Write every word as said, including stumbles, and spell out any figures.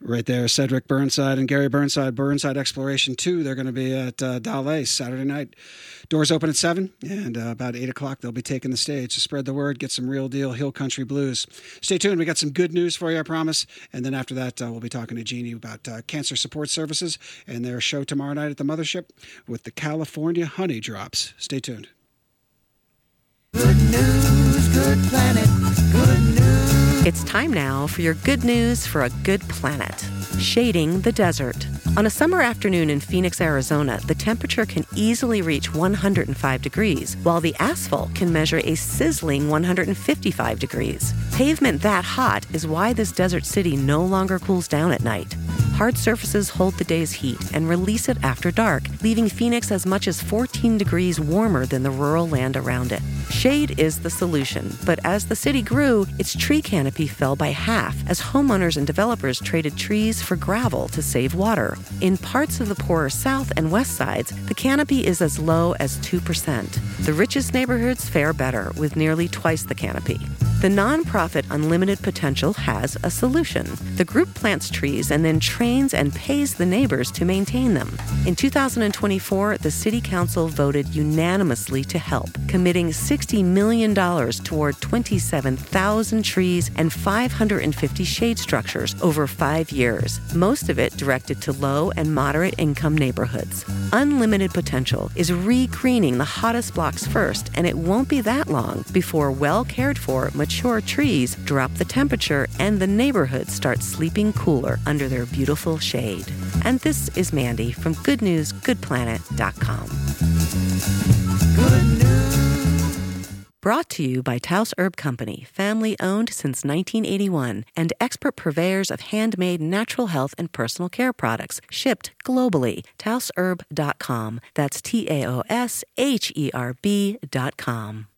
Right there, Cedric Burnside and Gary Burnside, Burnside Exploration two. They're going to be at uh, Dale Saturday night. Doors open at seven, and uh, about eight o'clock they'll be taking the stage. So spread the word, get some real deal Hill Country blues. Stay tuned. We got some good news for you, I promise. And then after that, uh, we'll be talking to Jeannie about uh, cancer support services and their show tomorrow night at the Mothership with the California Honey Drops. Stay tuned. Good news, good planet, good news. It's time now for your good news for a good planet. Shading the desert. On a summer afternoon in Phoenix, Arizona, the temperature can easily reach one hundred five degrees, while the asphalt can measure a sizzling one hundred fifty-five degrees. Pavement that hot is why this desert city no longer cools down at night. Hard surfaces hold the day's heat and release it after dark, leaving Phoenix as much as fourteen degrees warmer than the rural land around it. Shade is the solution, but as the city grew, its tree canopy fell by half as homeowners and developers traded trees for gravel to save water. In parts of the poorer south and west sides, the canopy is as low as two percent. The richest neighborhoods fare better, with nearly twice the canopy. The nonprofit Unlimited Potential has a solution. The group plants trees and then trains and pays the neighbors to maintain them. In two thousand twenty-four, the City Council voted unanimously to help, committing sixty million dollars toward twenty-seven thousand trees and five hundred fifty shade structures over five years, most of it directed to low and moderate income neighborhoods. Unlimited Potential is re-greening the hottest blocks first, and it won't be that long before well-cared-for mature trees drop the temperature and the neighborhood starts sleeping cooler under their beautiful shade. And this is Mandy from good news good planet dot com. Good news. Brought to you by Taos Herb Company, family-owned since nineteen eighty-one, and expert purveyors of handmade natural health and personal care products, shipped globally. Taos Herb dot com. That's T A O S H E R B dot com.